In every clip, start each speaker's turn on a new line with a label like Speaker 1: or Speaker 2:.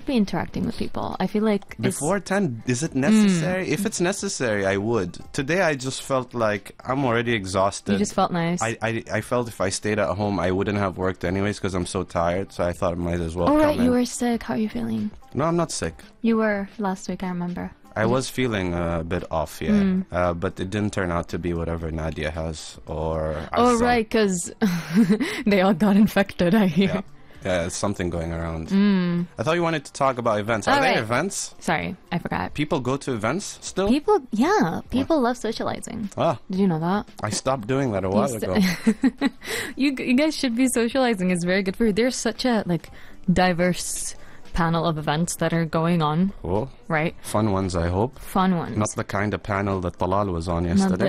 Speaker 1: be interacting with people. I feel like
Speaker 2: Before 10, is it necessary? If it's necessary, I would. Today, I just felt like I'm already exhausted.
Speaker 1: You just felt nice.
Speaker 2: I felt if I stayed at home, I wouldn't have worked anyways because I'm so tired. So I thought I might as well
Speaker 1: Oh,
Speaker 2: come
Speaker 1: right,
Speaker 2: in.
Speaker 1: you were sick. How are you feeling?
Speaker 2: No, I'm not sick.
Speaker 1: You were last week, I remember.
Speaker 2: I was feeling a bit off, yeah. But it didn't turn out to be whatever Nadia has or...
Speaker 1: Oh,
Speaker 2: Azam.
Speaker 1: right, because they all got infected, I hear.
Speaker 2: Yeah. Yeah, it's something going around. I thought you wanted to talk about events. Are
Speaker 1: All
Speaker 2: there
Speaker 1: right.
Speaker 2: events?
Speaker 1: Sorry, I forgot.
Speaker 2: People go to events still?
Speaker 1: People love socializing.
Speaker 2: Ah,
Speaker 1: Did you know that?
Speaker 2: I stopped doing that a while ago.
Speaker 1: You guys should be socializing. It's very good for you. There's such a diverse panel of events that are going on,
Speaker 2: Cool.
Speaker 1: right?
Speaker 2: Fun ones, I hope.
Speaker 1: Fun ones.
Speaker 2: Not the kind of panel that Talal was on
Speaker 1: Not
Speaker 2: yesterday.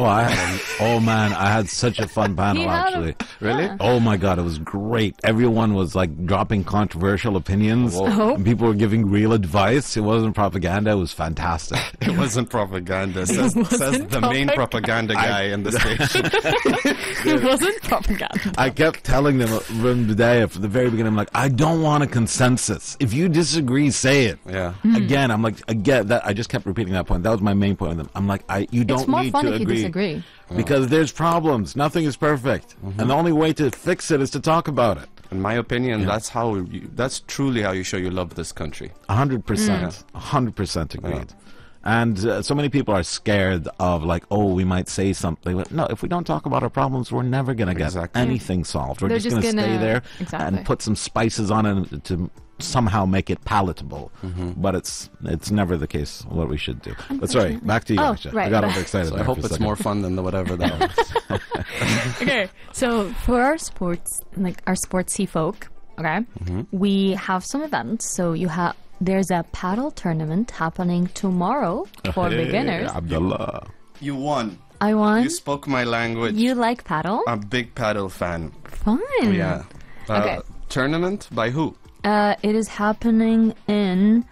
Speaker 3: Oh man, I had such a fun panel
Speaker 1: He had
Speaker 3: actually.
Speaker 2: Really?
Speaker 1: Yeah.
Speaker 3: Oh my god, it was great. Everyone was like dropping controversial opinions.
Speaker 1: Oh.
Speaker 3: And people were giving real advice. It wasn't propaganda. It was fantastic.
Speaker 2: It wasn't propaganda, says the main propaganda guy in the station.
Speaker 1: It wasn't propaganda.
Speaker 3: I kept telling them from the day, from the very beginning, I'm like, I don't want a consensus. If you disagree, say it.
Speaker 2: Yeah.
Speaker 3: Again, I'm like, again, that I just kept repeating that point. That was my main point with them. I'm like, you don't
Speaker 1: It's more
Speaker 3: need
Speaker 1: fun
Speaker 3: to
Speaker 1: if you disagree.
Speaker 3: because there's problems. Nothing is perfect, and the only way to fix it is to talk about it.
Speaker 2: In my opinion, that's truly how you show you love this country.
Speaker 3: 100%, 100% agreed. And so many people are scared of like, oh, we might say something. But no, if we don't talk about our problems, we're never going to get
Speaker 2: Exactly.
Speaker 3: anything solved. We're
Speaker 1: They're
Speaker 3: just going to
Speaker 1: just
Speaker 3: stay
Speaker 1: gonna-
Speaker 3: there
Speaker 1: Exactly.
Speaker 3: and put some spices on it to somehow make it palatable. But it's never the case what we should do. But sorry, back to you,
Speaker 1: Oh,
Speaker 3: Aisha.
Speaker 1: right.
Speaker 3: I got overexcited.
Speaker 2: So I
Speaker 3: there
Speaker 2: hope
Speaker 3: for a
Speaker 2: it's
Speaker 3: second.
Speaker 2: more fun than the whatever that was.
Speaker 1: Okay, so for our sports, like our sportsy folk, okay, we have some events. So there's a paddle tournament happening tomorrow for
Speaker 3: Hey,
Speaker 1: beginners.
Speaker 3: Abdullah.
Speaker 2: You won.
Speaker 1: I won.
Speaker 2: You spoke my language.
Speaker 1: You like paddle?
Speaker 2: I'm a big paddle fan.
Speaker 1: Fun.
Speaker 2: Yeah.
Speaker 1: Okay.
Speaker 2: Tournament by who?
Speaker 1: It is happening in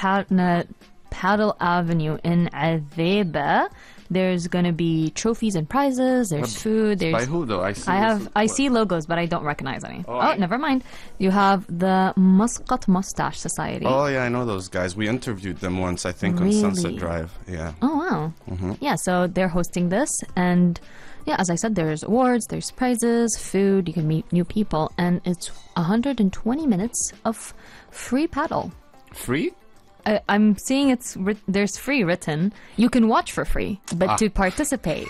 Speaker 1: Paddle Avenue in Adheba. There's gonna be trophies and prizes. There's food. There's
Speaker 2: By who though?
Speaker 1: I see logos, but I don't recognize any.
Speaker 2: Oh,
Speaker 1: Oh, never mind. You have the Muscat Mustache Society.
Speaker 2: Oh yeah, I know those guys. We interviewed them once, I think, on Sunset
Speaker 1: Really?
Speaker 2: Drive. Yeah.
Speaker 1: Oh, wow. Yeah, so they're hosting this, and yeah, as I said, there's awards, there's prizes, food, you can meet new people, and it's 120 minutes of free paddle.
Speaker 2: Free?
Speaker 1: I'm seeing there's free written. You can watch for free, but to participate,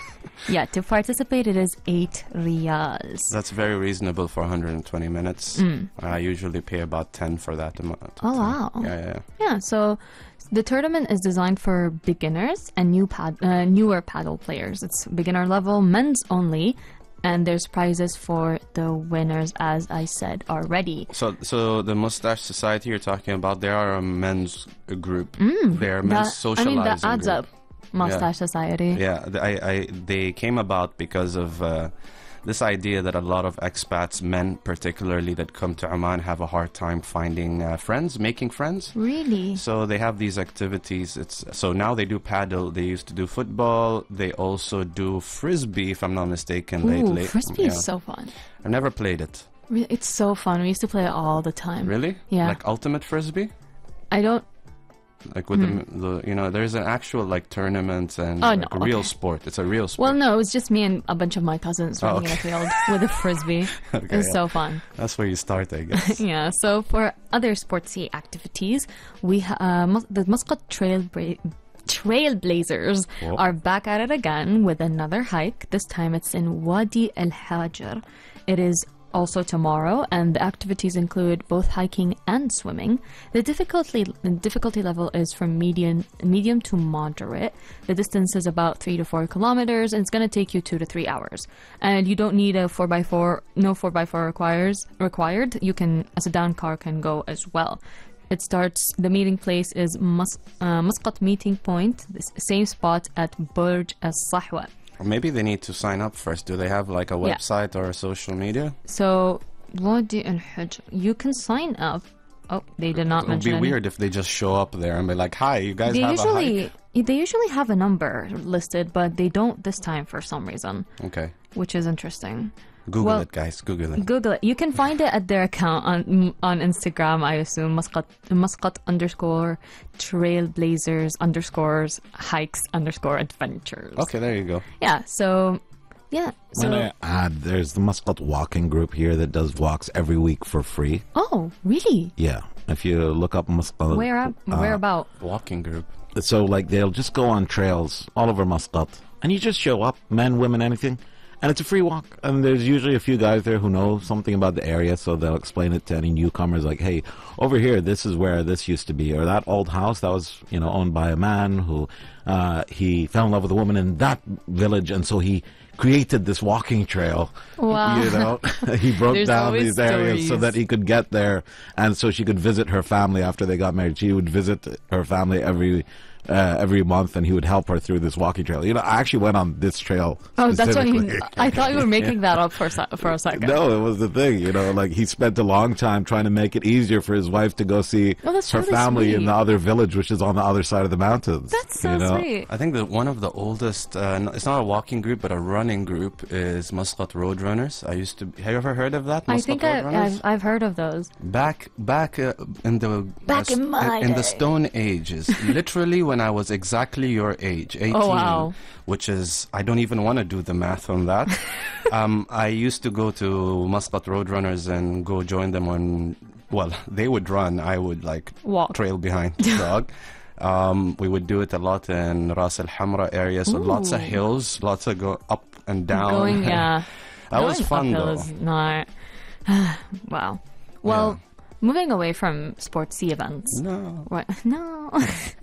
Speaker 1: it is 8 riyals.
Speaker 2: That's very reasonable for 120 minutes. I usually pay about 10 for that amount. of
Speaker 1: Oh,
Speaker 2: time.
Speaker 1: wow.
Speaker 2: Yeah.
Speaker 1: Yeah, so the tournament is designed for beginners and newer paddle players. It's beginner level, men's only, and there's prizes for the winners, as I said already.
Speaker 2: So the Mustache Society you're talking about, they are a men's group. They're men's socializing
Speaker 1: that adds
Speaker 2: group.
Speaker 1: up. Mustache Society.
Speaker 2: Yeah, they came about because of this idea that a lot of expats, men particularly, that come to Oman have a hard time finding friends, making friends.
Speaker 1: Really?
Speaker 2: So they have these activities. So now they do paddle. They used to do football. They also do frisbee, if I'm not mistaken, lately.
Speaker 1: Ooh, frisbee is so fun.
Speaker 2: I've never played it.
Speaker 1: It's so fun. We used to play it all the time.
Speaker 2: Really?
Speaker 1: Yeah.
Speaker 2: Like ultimate frisbee?
Speaker 1: I don't.
Speaker 2: Like with there's an actual like tournament and
Speaker 1: Oh,
Speaker 2: like
Speaker 1: no,
Speaker 2: a real
Speaker 1: okay.
Speaker 2: sport. It's a real sport.
Speaker 1: Well, no, it was just me and a bunch of my cousins running in a field with a frisbee. It was so fun.
Speaker 2: That's where you start, I guess.
Speaker 1: Yeah, so for other sportsy activities, we the Muscat Trailblazers are back at it again with another hike. This time it's in Wadi El Hajar. It is also tomorrow, and the activities include both hiking and swimming. The difficulty level is from medium to moderate. The distance is about 3 to 4 kilometers, and it's going to take you 2 to 3 hours. And you don't need a 4x4. No 4x4 required. You can, a sedan car can go as well. It starts. The meeting place is Muscat Meeting Point, the same spot at Burj Al Sahwa.
Speaker 2: Or maybe they need to sign up first. Do they have like a website or a social media?
Speaker 1: So, Wadi Al Hajr, you can sign up. Oh, they did not
Speaker 2: It would
Speaker 1: mention
Speaker 2: be
Speaker 1: any.
Speaker 2: weird if they just show up there and be like, "Hi, you guys
Speaker 1: They
Speaker 2: have a hike."
Speaker 1: usually have a number listed, but they don't this time for some reason,
Speaker 2: Okay.
Speaker 1: which is interesting.
Speaker 2: Google
Speaker 1: Well,
Speaker 2: it, guys. Google it.
Speaker 1: Google it. You can find it at their account on Instagram, I assume. Muscat _ trailblazers _ hikes _ adventures.
Speaker 2: Okay, there you go.
Speaker 1: Yeah, so, yeah.
Speaker 3: When
Speaker 1: So,
Speaker 3: I add, there's the Muscat walking group here that does walks every week for free.
Speaker 1: oh, really?
Speaker 3: Yeah. If you look up Muscat.
Speaker 1: Where about?
Speaker 2: Walking group.
Speaker 3: So, like, they'll just go on trails all over Muscat. And you just show up, men, women, anything. And it's a free walk. And there's usually a few guys there who know something about the area, so they'll explain it to any newcomers, like, hey, over here, this is where this used to be. Or that old house that was, owned by a man who, he fell in love with a woman in that village, and so he created this walking trail.
Speaker 1: Wow.
Speaker 3: He broke
Speaker 1: There's
Speaker 3: down
Speaker 1: always
Speaker 3: these areas so
Speaker 1: stories.
Speaker 3: that he could get there, and so she could visit her family after they got married. She would visit her family every month, and he would help her through this walking trail. I actually went on this trail.
Speaker 1: Oh, that's what
Speaker 3: specifically.
Speaker 1: I thought you were making that up for a second.
Speaker 3: No, it was the thing. Like, he spent a long time trying to make it easier for his wife to go see
Speaker 1: Oh, that's
Speaker 3: her
Speaker 1: really
Speaker 3: family in
Speaker 1: sweet.
Speaker 3: the other village, which is on the other side of the mountains.
Speaker 1: That's so sweet.
Speaker 2: I think that one of the oldest, it's not a walking group, but a running group is Muscat Roadrunners. Have you ever heard of that?
Speaker 1: I
Speaker 2: Muscat
Speaker 1: think
Speaker 2: Roadrunners?
Speaker 1: I've heard of those.
Speaker 2: Back in the
Speaker 1: in my
Speaker 2: in the
Speaker 1: day.
Speaker 2: Stone Ages, literally when I was exactly your age, 18,
Speaker 1: Oh, wow.
Speaker 2: which is, I don't even want to do the math on that. I used to go to Muscat Roadrunners and go join them on, well, they would run, I would
Speaker 1: Walk.
Speaker 2: trail behind the dog. We would do it a lot in Ras Al Hamra area, so lots of
Speaker 1: Ooh.
Speaker 2: hills, lots of go up and down.
Speaker 1: Going, yeah.
Speaker 2: That was
Speaker 1: Going
Speaker 2: fun
Speaker 1: uphill
Speaker 2: though.
Speaker 1: is not. Wow. Well, moving away from sportsy events.
Speaker 2: No.
Speaker 1: What? No.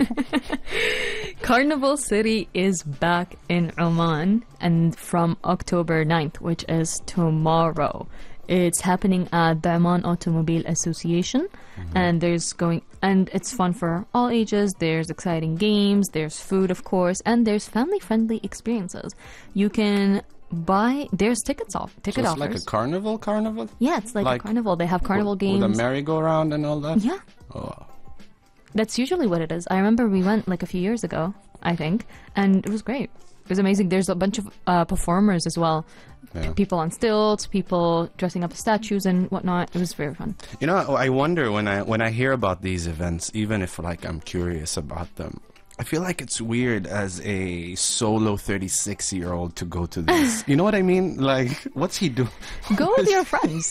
Speaker 1: Carnival City is back in Oman, and from October 9th, which is tomorrow. It's happening at the Oman Automobile Association, and and it's fun for all ages. There's exciting games, there's food, of course, and there's family-friendly experiences. You can there's ticket
Speaker 2: So
Speaker 1: offers.
Speaker 2: it's like a carnival?
Speaker 1: Yeah, it's like a carnival. They have carnival games.
Speaker 2: With a merry-go-round and all that?
Speaker 1: Yeah.
Speaker 2: Oh.
Speaker 1: That's usually what it is. I remember we went like a few years ago, I think, and it was great. It was amazing. There's a bunch of performers as well.
Speaker 2: Yeah.
Speaker 1: People on stilts, people dressing up as statues and whatnot. It was very fun.
Speaker 2: I wonder when I hear about these events, even if I'm curious about them, I feel like it's weird as a solo 36-year-old to go to this. You know what I mean? Like, what's he doing?
Speaker 1: Go with your friends.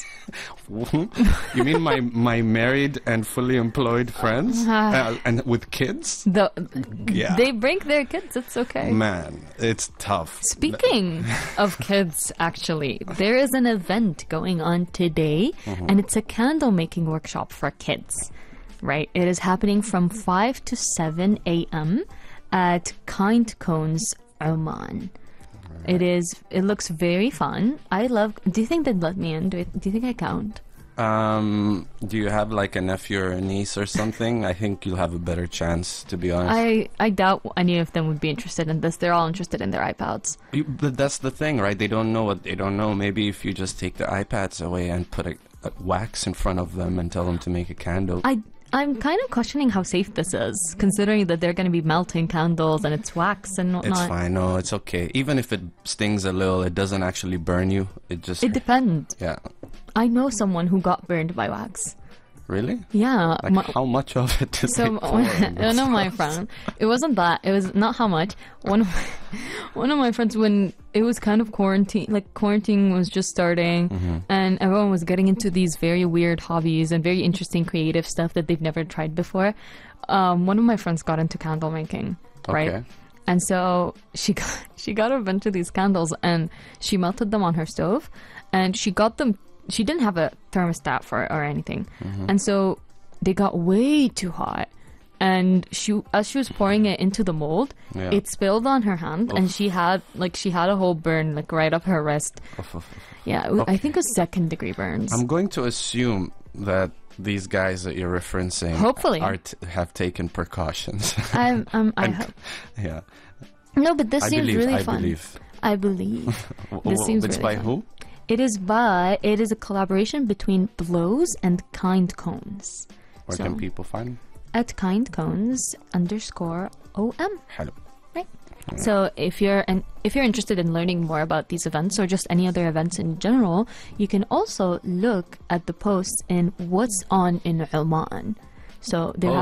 Speaker 2: You mean my married and fully employed friends and with kids? Yeah.
Speaker 1: They bring their kids. It's okay.
Speaker 2: Man, it's tough.
Speaker 1: Speaking of kids, actually, there is an event going on today, and it's a candle making workshop for kids. Right, it is happening from 5 to 7 a.m. at Kind Cones, Oman. It looks very fun. Do you think they'd let me in? Do you think I count?
Speaker 2: Do you have like a nephew or a niece or something? I think you'll have a better chance, to be honest.
Speaker 1: I doubt any of them would be interested in this. They're all interested in their iPads.
Speaker 2: But that's the thing, right? They don't know what they don't know. Maybe if you just take the iPads away and put a wax in front of them and tell them to make a candle.
Speaker 1: I'm kind of questioning how safe this is, considering that they're going to be melting candles and it's wax and whatnot.
Speaker 2: It's fine. No, it's okay. Even if it stings a little, it doesn't actually burn you. It
Speaker 1: depends.
Speaker 2: Yeah.
Speaker 1: I know someone who got burned by wax.
Speaker 2: Really?
Speaker 1: Yeah.
Speaker 2: Like how much of it did they pour?
Speaker 1: One of my friends, it wasn't that. It was not how much. One of my friends, when it was kind of quarantine was just starting, and everyone was getting into these very weird hobbies and very interesting creative stuff that they've never tried before. One of my friends got into candle making, right?
Speaker 2: Okay.
Speaker 1: And so she got a bunch of these candles and she melted them on her stove, and she got them. She didn't have a thermostat for it or anything. And so they got way too hot. And as she was pouring it into the mold, it spilled on her hand. And she had a whole burn like right up her wrist. Yeah, I think it was 2nd-degree burns.
Speaker 2: I'm going to assume that these guys that you're referencing
Speaker 1: Hopefully.
Speaker 2: have taken precautions.
Speaker 1: I hope.
Speaker 2: Yeah.
Speaker 1: No, but this seems really fun. I believe. This seems
Speaker 2: It's
Speaker 1: really
Speaker 2: by
Speaker 1: fun.
Speaker 2: who?
Speaker 1: It is a collaboration between Blows and Kind Cones.
Speaker 2: Where can people find them?
Speaker 1: At Kind Cones _OM.
Speaker 2: Hello.
Speaker 1: Right. So if you're interested in learning more about these events or just any other events in general, you can also look at the posts in What's On in Oman. So they have